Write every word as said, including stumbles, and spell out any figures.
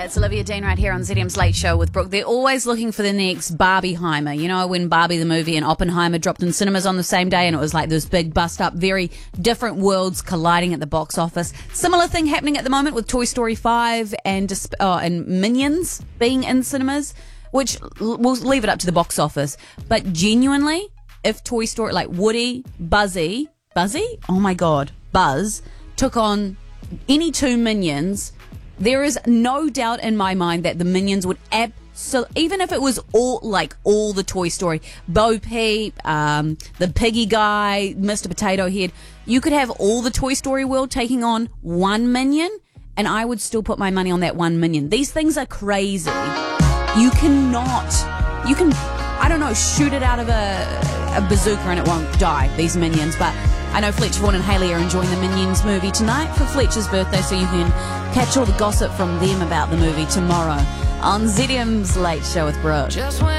It's Olivia Dean right here on Z D M's Late Show with Brooke. They're always looking for the next Barbieheimer. You know, when Barbie the movie and Oppenheimer dropped in cinemas on the same day and it was like this big bust up, very different worlds colliding at the box office. Similar thing happening at the moment with Toy Story five and, oh, and Minions being in cinemas, which we'll leave it up to the box office. But genuinely, if Toy Story, like Woody, Buzzy, Buzzy? Oh my God, Buzz, took on any two Minions, there is no doubt in my mind that the Minions would absolutely, even if it was all, like, all the Toy Story, Bo Peep, um, the Piggy guy, Mister Potato Head, you could have all the Toy Story world taking on one Minion, and I would still put my money on that one Minion. These things are crazy. You cannot, you can, I don't know, shoot it out of a, a bazooka and it won't die, these Minions, but I know Fletcher Vaughan and Hayley are enjoying the Minions movie tonight for Fletcher's birthday, so you can catch all the gossip from them about the movie tomorrow on Z D M's Late Show with Brooke.